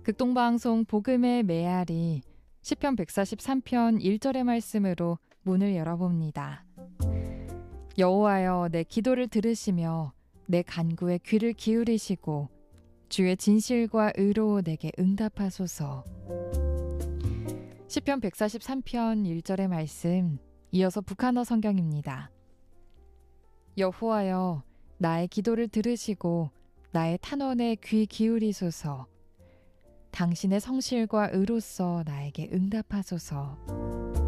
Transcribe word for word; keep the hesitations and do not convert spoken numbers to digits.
극동방송 복음의 메아리 시편 백사십삼 편 일 절의 말씀으로 문을 열어봅니다. 여호와여, 내 기도를 들으시며 내 간구에 귀를 기울이시고 주의 진실과 의로 내게 응답하소서. 시편 백사십삼 편 일 절의 말씀, 이어서 북한어 성경입니다. 여호와여, 나의 기도를 들으시고 나의 탄원에 귀 기울이소서. 당신의 성실과 의로써 나에게 응답하소서.